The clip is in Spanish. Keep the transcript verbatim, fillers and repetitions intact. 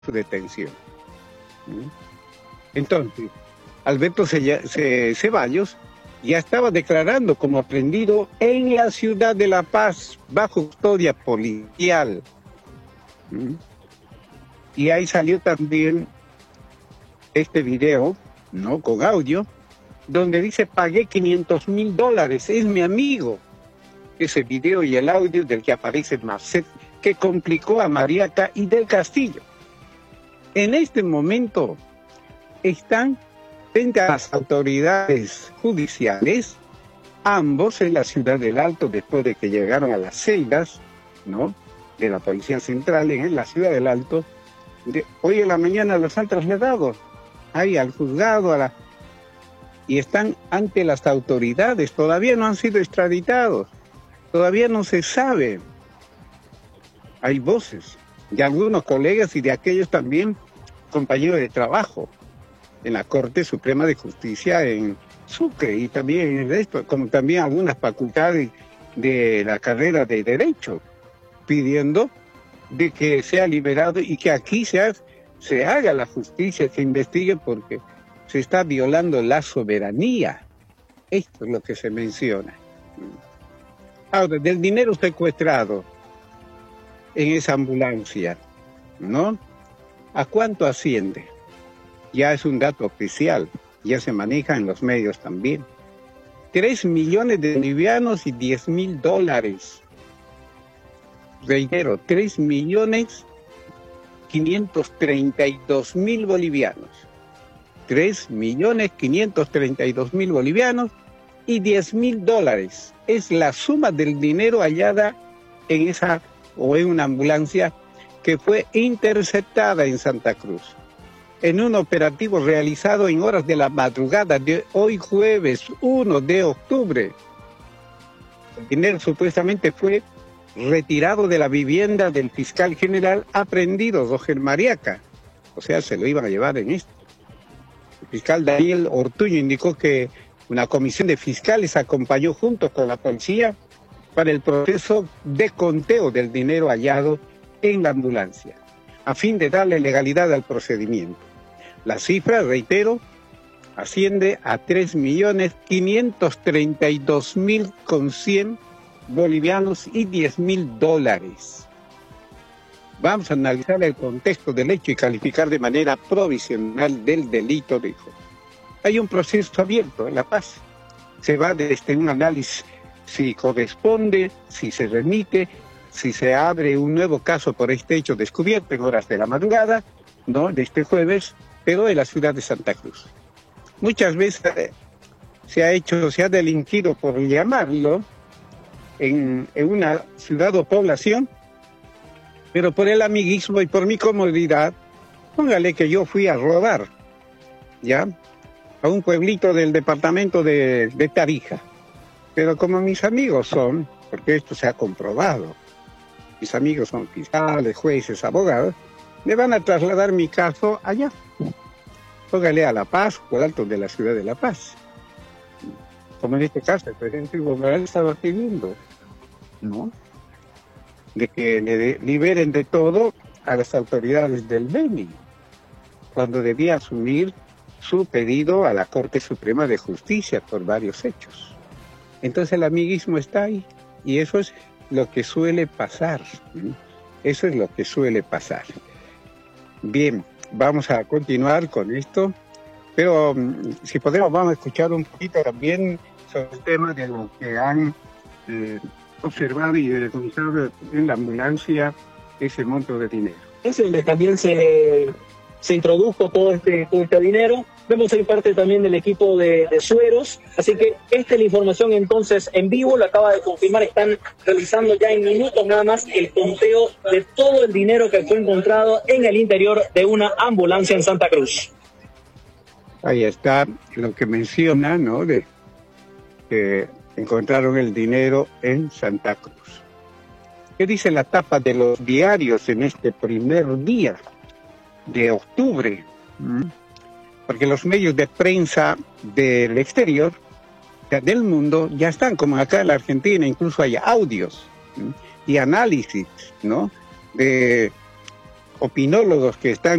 su detención. Entonces, Alberto Ceballos ya estaba declarando como aprendido en la ciudad de La Paz, bajo custodia policial. Y ahí salió también este video, ¿no?, con audio, donde dice: pagué quinientos mil dólares, es mi amigo. Ese video y el audio del que aparece Marcet, que complicó a Mariaca y del Castillo. En este momento están frente a las autoridades judiciales, ambos en la ciudad del Alto, después de que llegaron a las celdas, ¿no?, de la Policía Central en la ciudad del Alto. De, hoy en la mañana los han trasladado ahí al juzgado a la, y están ante las autoridades. Todavía no han sido extraditados, todavía no se sabe. Hay voces de algunos colegas y de aquellos también compañeros de trabajo en la Corte Suprema de Justicia en Sucre, y también en el resto, como también algunas facultades de la carrera de Derecho, pidiendo de que sea liberado y que aquí se, ha, se haga la justicia, se investigue, porque se está violando la soberanía. Esto es lo que se menciona. Ahora, del dinero secuestrado en esa ambulancia, ¿no?, ¿a cuánto asciende? Ya es un dato oficial, ya se maneja en los medios también. Tres millones de bolivianos y diez mil dólares. Reitero, tres millones quinientos treinta y dos mil bolivianos. Tres millones quinientos treinta y dos mil bolivianos y diez mil dólares. Es la suma del dinero hallada en esa o en una ambulancia que fue interceptada en Santa Cruz, en un operativo realizado en horas de la madrugada de hoy jueves uno de octubre. El dinero supuestamente fue retirado de la vivienda del fiscal general aprehendido, Roger Mariaca. O sea, se lo iban a llevar en esto. El fiscal Daniel Ortuño indicó que una comisión de fiscales acompañó junto con la policía para el proceso de conteo del dinero hallado en la ambulancia, a fin de darle legalidad al procedimiento. La cifra, reitero, asciende a tres millones quinientos treinta y dos mil cien bolivianos y diez mil dólares. Vamos a analizar el contexto del hecho y calificar de manera provisional del delito, dijo. Hay un proceso abierto en La Paz. Se va desde un análisis si corresponde, si se remite, si se abre un nuevo caso por este hecho descubierto en horas de la madrugada, ¿no?, de este jueves, pero en la ciudad de Santa Cruz. Muchas veces se ha hecho, se ha delinquido, por llamarlo, en, en una ciudad o población, pero por el amiguismo y por mi comodidad, póngale que yo fui a rodar, ¿ya?, a un pueblito del departamento de, de Tarija. Pero como mis amigos son, porque esto se ha comprobado, mis amigos son fiscales, jueces, abogados, me van a trasladar mi caso allá. Póngale a La Paz o al alto de la ciudad de La Paz. Como en este caso, el presidente Evo Morales estaba pidiendo, ¿no?, de que le liberen de todo a las autoridades del Beni, cuando debía asumir su pedido a la Corte Suprema de Justicia por varios hechos. Entonces el amiguismo está ahí, y eso es lo que suele pasar. Eso es lo que suele pasar. Bien, vamos a continuar con esto, pero si podemos vamos a escuchar un poquito también sobre el tema de lo que han eh, observado y decomisado en la ambulancia, ese monto de dinero. Es el que también se, se introdujo todo este, todo este dinero. Vemos ahí parte también del equipo de, de sueros, así que esta es la información entonces en vivo, lo acaba de confirmar, están realizando ya en minutos nada más el conteo de todo el dinero que fue encontrado en el interior de una ambulancia en Santa Cruz. Ahí está lo que menciona, ¿no?, de que encontraron el dinero en Santa Cruz. ¿Qué dice la tapa de los diarios en este primer día de octubre? ¿Mm? Porque los medios de prensa del exterior, del mundo, ya están, como acá en la Argentina, incluso hay audios, ¿sí?, y análisis, ¿no?, de opinólogos que están